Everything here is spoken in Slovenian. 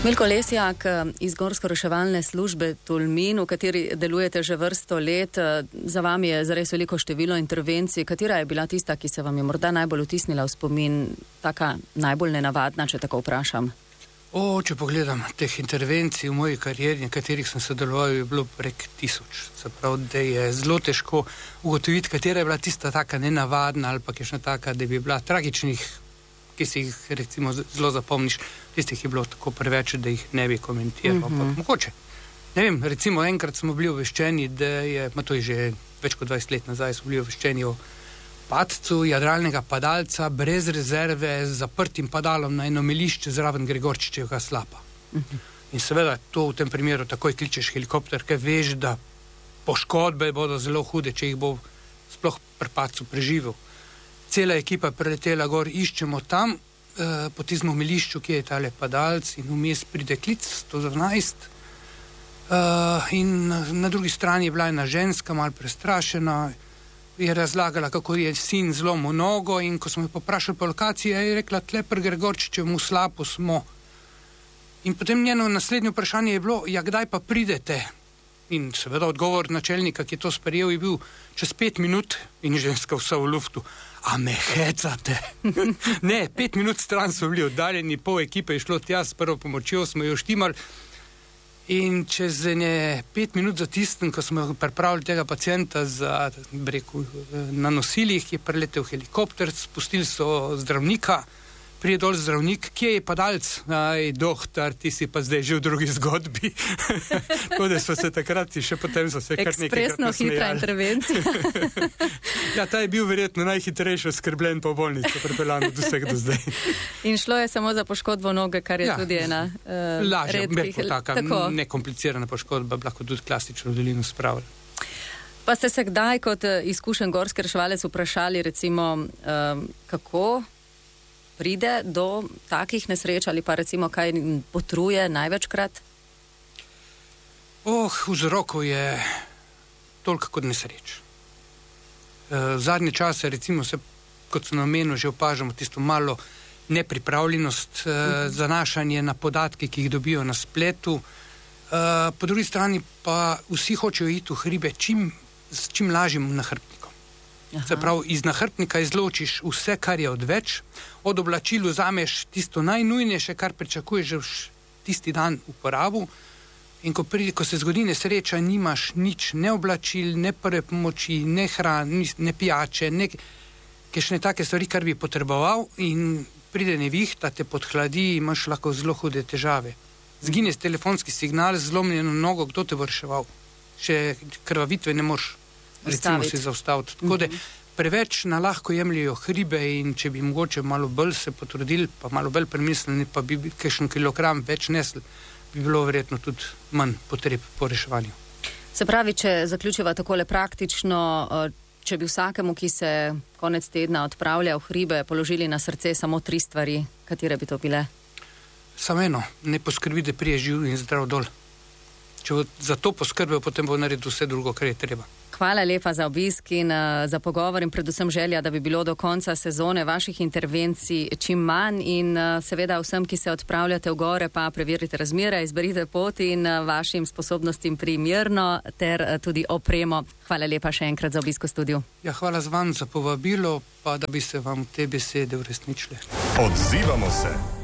Milko Lesjak iz Gorsko-reševalne službe Tolmin, v kateri delujete že vrsto let. Za vami je zares veliko število intervencij. Katera je bila tista, ki se vam je morda najbolj vtisnila v spomin, taka najbolj nenavadna, če tako vprašam? Če pogledam teh intervencij v moji karieri, na katerih sem sodeloval, je bilo prek 1000. Se pravi, da je zelo težko ugotoviti, katera je bila tista taka nenavadna ali pa kakšna taka, da bi bila tragičnih, ki si jih recimo zelo zapomniš, tistih je bilo tako preveč, da jih ne bi komentiral. Mogoče. Ne vem, recimo enkrat smo bili obveščeni, da je, to je že več kot 20 let nazaj, smo bili obveščeni o padcu jadralnega padalca brez rezerve z zaprtim padalom na eno melišče zraven Gregorčičevega slapa. In seveda to v tem primeru takoj kličeš helikopter, ker veš, da poškodbe bodo zelo hude, če jih bo sploh pri padcu preživel. Cela ekipa preletela gor, iščemo tam, po tistem melišču, kje je tale padalec, in vmes pride klic 112. In na drugi strani je bila ena ženska, malo prestrašena, je razlagala, kako je sin zlomil nogo, in ko smo jo poprašali po lokaciji, je rekla, tle pri Gregorčičevem slapu smo. In potem njeno naslednje vprašanje je bilo, ja, kdaj pa pridete? In seveda odgovor načelnika, ki je to sprejel, je bil čez 5 minut, in ženska vsa v luftu. A me hecate? Ne, 5 minut stran so bili oddaljeni, pol ekipe je šlo tja, s prvo pomočjo smo jo štimali, in čez 5 minut za tistem, ko smo pripravili tega pacienta na nosilih, je preletel helikopter, spustili so zdravnika, prije dol zdravnik, kje je padalec? Aj, doktor, ti si pa zdaj že v drugi zgodbi. Tako da smo se takrat še potem so se kar nekaj ekspresno hitra intervencija. Ja, ta je bil verjetno najhitrejši oskrbljen po bolnici, pripeljan od vseh do zdaj. In šlo je samo za poškodbo noge, kar je tudi ena redkih. Taka nekomplicirana poškodba, lahko tudi klasično dolino spravili. Pa ste se kdaj kot izkušen gorski reševalec vprašali, recimo, kako pride do takih nesreč ali pa recimo kaj potruje največkrat? Vzrokov je toliko kot nesreč. Zadnje čase recimo se, kot sem omenil, že opažamo tisto malo nepripravljenost, zanašanje na podatke, ki jih dobijo na spletu. Po drugi strani pa vsi hočejo iti v hribe s čim lažjim nahrbtnikom. Se pravi, iz nahrbtnika izločiš vse, kar je odveč, od oblačil vzameš tisto najnujnejše, kar pričakuješ že tisti dan v uporabu, in ko se zgodi nesreča, nimaš nič, ne oblačil, ne prve pomoči, ne hrane, ne pijače, ne kakšne take stvari, kar bi potreboval, in pride nevihta, te podhladi, imaš lahko zelo hude težave. Zgine telefonski signal, zlomljeno nogo, kdo te bo reševal? Še krvavitve ne moreš recimo si zaustaviti. Tako da preveč na lahko jemljajo hribe, in če bi mogoče malo bolj se potrudili, pa malo bolj premislili, pa bi kakšen kilogram več nesli, bi bilo verjetno tudi manj potreb po reševanju. Se pravi, če zaključiva takole praktično, če bi vsakemu, ki se konec tedna odpravlja v hribe, položili na srce samo 3 stvari, katere bi to bile? Samo eno, ne poskrbi, da prije živ in zdrav dol. Če bo za to poskrbel, potem bo naredil vse drugo, kar je treba. Hvala lepa za obisk in za pogovor, in predvsem želja, da bi bilo do konca sezone vaših intervencij čim manj, in seveda vsem, ki se odpravljate v gore, pa preverite razmere, izberite pot in vašim sposobnostim primerno ter tudi opremo. Hvala lepa še enkrat za obisk v studiu. Ja, hvala z vam za povabilo, pa da bi se vam te besede uresničile. Odzivamo se.